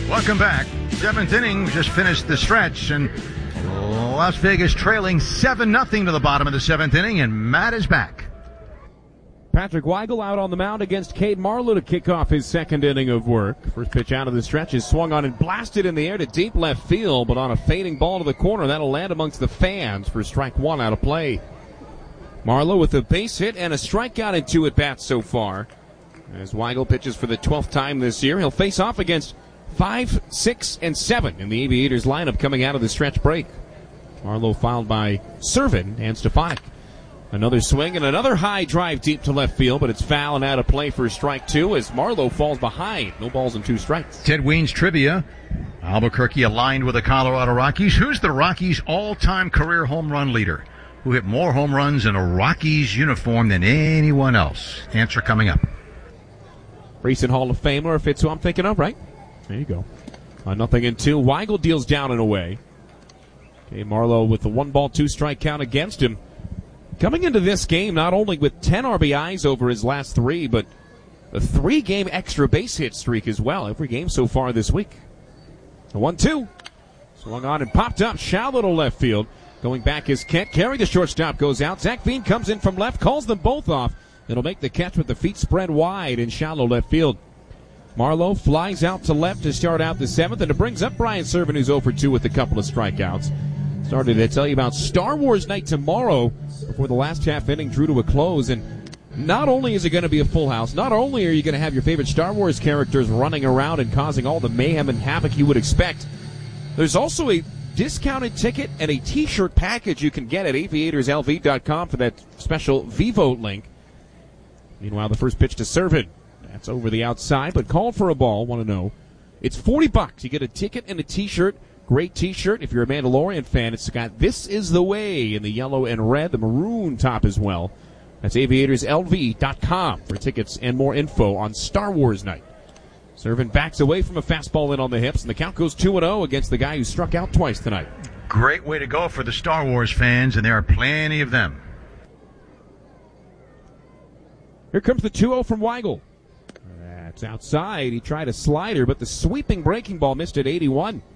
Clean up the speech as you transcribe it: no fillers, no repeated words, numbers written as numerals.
Welcome back. Seventh inning, just finished the stretch, and Las Vegas trailing 7-0 to the bottom of the seventh inning, and Matt is back. Patrick Weigel out on the mound against Cade Marlowe to kick off his second inning of work. First pitch out of the stretch is swung on and blasted in the air to deep left field, but on a fading ball to the corner, that'll land amongst the fans for strike one out of play. Marlowe with a base hit and a strikeout in 2 at-bats so far. As Weigel pitches for the 12th time this year, he'll face off against 5, 6, and 7 in the Aviators lineup coming out of the stretch break. Marlowe fouled by Servin and Stefanik. Another swing and another high drive deep to left field, but it's foul and out of play for strike 2 as Marlowe falls behind. No balls and 2 strikes. Ted Weens trivia. Albuquerque aligned with the Colorado Rockies. Who's the Rockies' all-time career home run leader? Who hit more home runs in a Rockies uniform than anyone else? Answer coming up. Recent Hall of Famer, if it's who I'm thinking of, right? There you go. 0-2. Weigel deals down and away. Okay, Marlowe with the 1-2 strike count against him. Coming into this game, not only with 10 RBIs over his last 3, but a 3-game extra base hit streak as well. Every game so far this week. The 1-2. Swung on and popped up shallow to left field. Going back is Kent. Carey, the shortstop, goes out. Zach Veen comes in from left, calls them both off. It'll make the catch with the feet spread wide in shallow left field. Marlowe flies out to left to start out the 7th, and it brings up Brian Servin, who's 0-2 with a couple of strikeouts. Started to tell you about Star Wars night tomorrow before the last half inning drew to a close. And not only is it going to be a full house, not only are you going to have your favorite Star Wars characters running around and causing all the mayhem and havoc you would expect, there's also a discounted ticket and a T-shirt package you can get at aviatorslv.com for that special Vivo link. Meanwhile, the first pitch to Servin. That's over the outside, but called for a ball. Want to know. It's $40. You get a ticket and a T-shirt. Great T-shirt. If you're a Mandalorian fan, it's got "This is the Way" in the yellow and red, the maroon top as well. That's aviatorslv.com for tickets and more info on Star Wars night. Servin backs away from a fastball in on the hips, and the count goes 2-0 against the guy who struck out twice tonight. Great way to go for the Star Wars fans, and there are plenty of them. Here comes the 2-0 from Weigel. That's outside. He tried a slider, but the sweeping breaking ball missed at 81.